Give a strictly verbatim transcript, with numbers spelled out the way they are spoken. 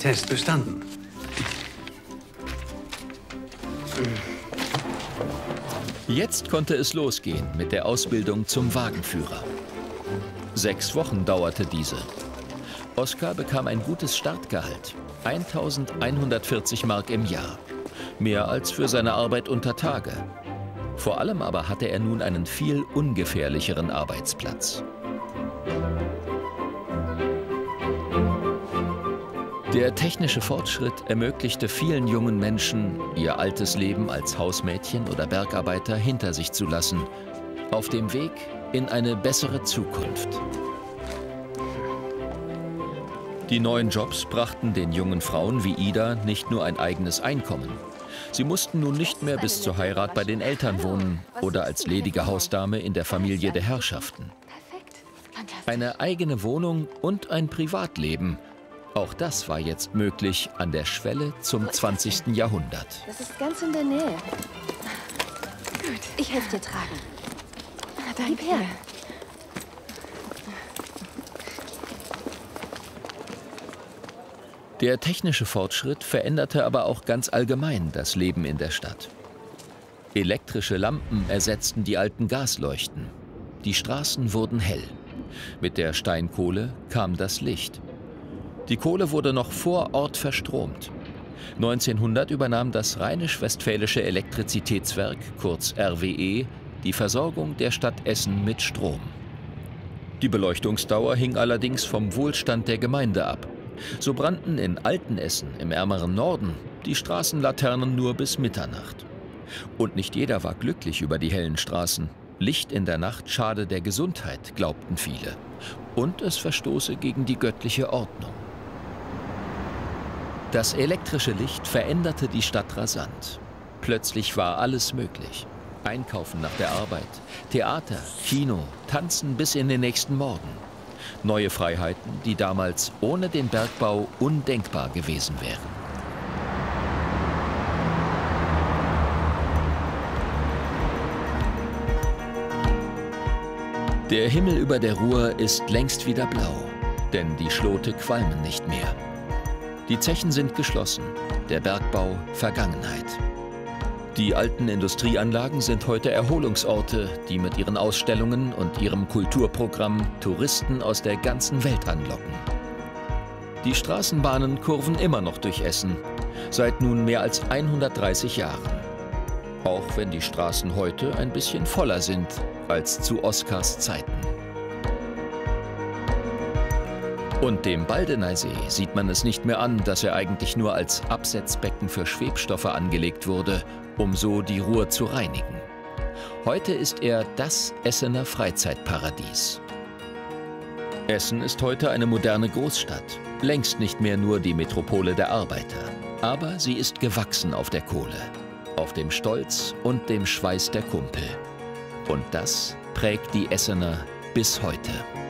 Test bestanden. Jetzt konnte es losgehen mit der Ausbildung zum Wagenführer. Sechs Wochen dauerte diese. Oskar bekam ein gutes Startgehalt, eintausendeinhundertvierzig Mark im Jahr. Mehr als für seine Arbeit unter Tage. Vor allem aber hatte er nun einen viel ungefährlicheren Arbeitsplatz. Der technische Fortschritt ermöglichte vielen jungen Menschen, ihr altes Leben als Hausmädchen oder Bergarbeiter hinter sich zu lassen, auf dem Weg in eine bessere Zukunft. Die neuen Jobs brachten den jungen Frauen wie Ida nicht nur ein eigenes Einkommen. Sie mussten nun nicht mehr bis zur Heirat bei den Eltern wohnen oder als ledige Hausdame in der Familie der Herrschaften. Eine eigene Wohnung und ein Privatleben. Auch das war jetzt möglich an der Schwelle zum zwanzigsten Jahrhundert. Das ist ganz in der Nähe. Gut. Ich helfe dir tragen. Danke. Gib her. Der technische Fortschritt veränderte aber auch ganz allgemein das Leben in der Stadt. Elektrische Lampen ersetzten die alten Gasleuchten. Die Straßen wurden hell. Mit der Steinkohle kam das Licht. Die Kohle wurde noch vor Ort verstromt. neunzehnhundert übernahm das Rheinisch-Westfälische Elektrizitätswerk, kurz R W E, die Versorgung der Stadt Essen mit Strom. Die Beleuchtungsdauer hing allerdings vom Wohlstand der Gemeinde ab. So brannten in Altenessen im ärmeren Norden die Straßenlaternen nur bis Mitternacht. Und nicht jeder war glücklich über die hellen Straßen. Licht in der Nacht schade der Gesundheit, glaubten viele. Und es verstoße gegen die göttliche Ordnung. Das elektrische Licht veränderte die Stadt rasant. Plötzlich war alles möglich. Einkaufen nach der Arbeit, Theater, Kino, Tanzen bis in den nächsten Morgen. Neue Freiheiten, die damals ohne den Bergbau undenkbar gewesen wären. Der Himmel über der Ruhr ist längst wieder blau, denn die Schlote qualmen nicht mehr. Die Zechen sind geschlossen, der Bergbau Vergangenheit. Die alten Industrieanlagen sind heute Erholungsorte, die mit ihren Ausstellungen und ihrem Kulturprogramm Touristen aus der ganzen Welt anlocken. Die Straßenbahnen kurven immer noch durch Essen, seit nun mehr als hundertdreißig Jahren. Auch wenn die Straßen heute ein bisschen voller sind als zu Oskars Zeiten. Und dem Baldeneysee sieht man es nicht mehr an, dass er eigentlich nur als Absetzbecken für Schwebstoffe angelegt wurde, um so die Ruhr zu reinigen. Heute ist er das Essener Freizeitparadies. Essen ist heute eine moderne Großstadt, längst nicht mehr nur die Metropole der Arbeiter. Aber sie ist gewachsen auf der Kohle, auf dem Stolz und dem Schweiß der Kumpel. Und das prägt die Essener bis heute.